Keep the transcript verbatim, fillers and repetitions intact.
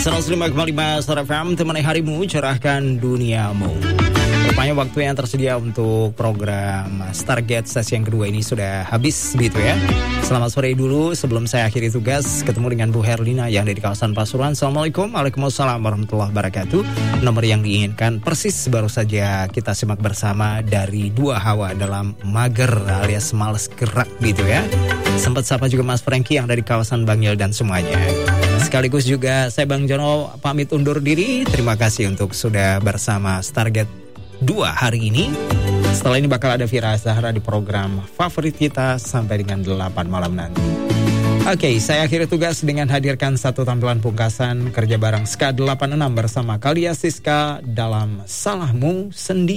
seratus lima koma lima Star F M, temani harimu, cerahkan duniamu. Rupanya waktu yang tersedia untuk program Stargate sesi yang kedua ini sudah habis begitu ya. Selamat sore dulu sebelum saya akhiri tugas. Ketemu dengan Bu Herlina yang dari kawasan Pasuruan. Assalamualaikum, waalaikumsalam warahmatullahi wabarakatuh. Nomor yang diinginkan persis baru saja kita simak bersama dari Dua Hawa dalam Mager alias Males Gerak gitu ya. Sempat sapa juga Mas Franky yang dari kawasan Bangil dan semuanya. Sekaligus juga saya Bang Jono pamit undur diri. Terima kasih untuk sudah bersama Stargate dua hari ini. Setelah ini bakal ada Vira Zahra di program favorit kita sampai dengan delapan malam nanti. Oke, okay, saya akhiri tugas dengan hadirkan satu tampilan pungkasan kerja bareng Ska delapan enam bersama Kalia Siska dalam Salahmu Sendiri.